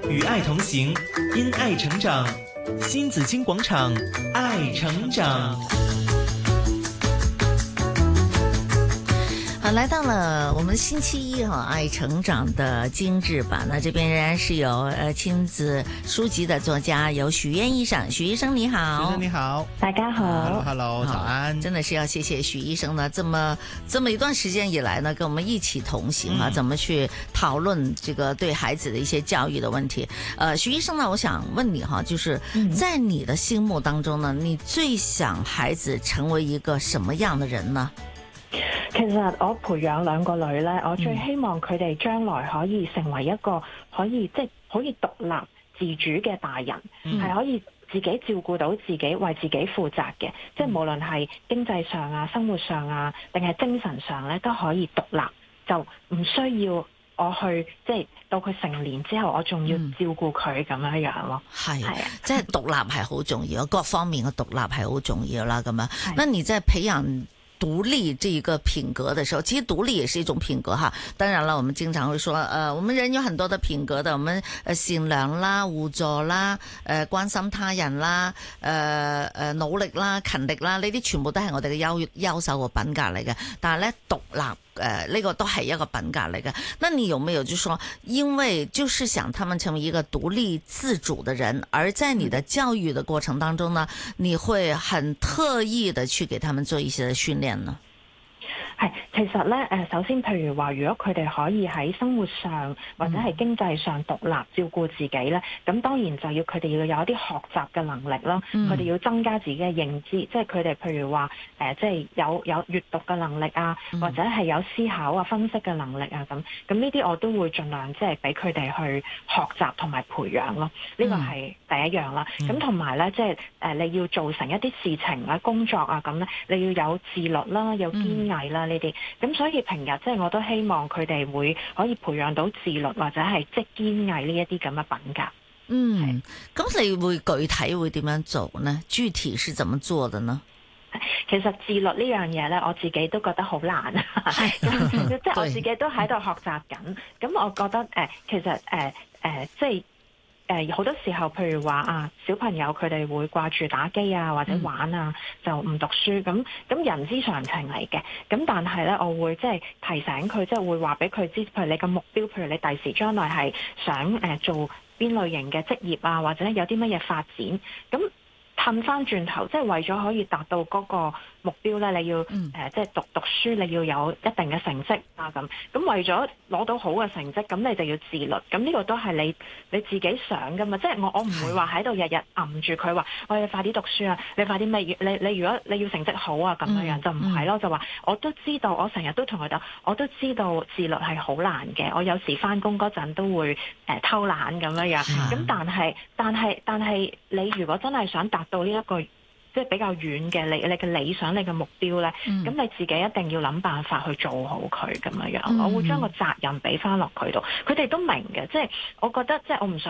與愛同行，因愛成長。新紫荊廣場，愛成長。 好，来到了我们星期一爱成长的精致版。那这边仍然是有亲子书籍的作家，有许愿医生。许医生你好。 许医生你好， 大家好。 Hello， 早安。 真的是要谢谢许医生呢，这么一段时间以来呢，跟我们一起同行啊，怎么去讨论这个对孩子的一些教育的问题。许醫生呢，我想問你哈，就是在你的心目當中呢，你最想孩子成為一個什麼樣的人呢？ 其實我培養兩個女呢，我最希望佢哋將來可以成為一個可以獨立自主嘅大人，係可以自己照顧到自己，為自己負責嘅。即係無論係經濟上啊、生活上啊，定係精神上呢，都可以獨立，就唔需要我去到佢成年之後，我仲要照顧佢咁樣樣咯。係啊， 即係獨立係好重要，各方面嘅獨立係好重要啦。咁樣，那你在培養獨立這一個品格的時候，其實獨立也是一種品格哈。當然了，我們經常會說，我們人有很多的品格的，我們善良啦、互助啦、關心他人啦、努力啦、勤力啦，呢啲全部都係我哋嘅優秀嘅品格嚟嘅。但係咧，獨立呢個都係一個品格嚟嘅。那你有沒有就說，因為就是想他們成為一個獨立自主的人，而在你的教育的過程當中呢，你會很特意的去給他們做一些的訓練呢？ 係，其實咧，首先譬如話，如果佢哋可以喺生活上或者係經濟上獨立照顧自己咧，咁當然就要佢哋要有一啲學習嘅能力啦，佢哋要增加自己嘅認知，即係佢哋譬如話即係有閱讀嘅能力啊，或者係有思考啊、分析嘅能力啊咁呢啲我都會盡量即係俾佢哋去學習同埋培養咯，呢個係第一樣啦。咁同埋咧，即係你要做成一啲事情啊、工作啊咁咧，你要有自律啦、有堅毅啦。呢啲咁，所以平日即係我都希望佢哋會可以培養到自律或者係即係堅毅呢一啲咁嘅品格。 咁你會具體會點樣做呢？具體是怎麼做的呢？ 其實自律呢樣嘢咧，我自己都覺得好難，即係我自己都喺度學習緊。咁我覺得其實即係。好多時候，譬如話小朋友佢哋會掛住打機啊，或者玩啊，就唔讀書咁人之常情嚟嘅。咁但係咧，我會即係提醒佢，即係會話俾佢知，譬如你嘅目標，譬如你第時將來係想做邊類型嘅職業啊，或者有啲乜嘢發展咁。褪翻轉頭，即係為咗可以達到嗰個目標咧，你要即係讀書，你要有一定嘅成績啊咁。為咗攞到好嘅成績，咁你就要自律。咁呢個都係你自己想噶嘛。即係我唔會話喺度日日揞住佢話，喂，你快啲讀書啊！你快啲咩？你如果你要成績好啊咁樣就唔係咯。就話我都知道，我成日都同佢講，我都知道自律係好難嘅。我有時翻工嗰陣都會偷懶咁樣。咁但係你如果真係想達到呢一個即係比較遠嘅你嘅理想、你嘅目標咧，咁你自己一定要諗辦法去做好佢咁樣。我會將個責任俾翻落佢度，佢哋都明嘅。即係我覺得，即係我唔想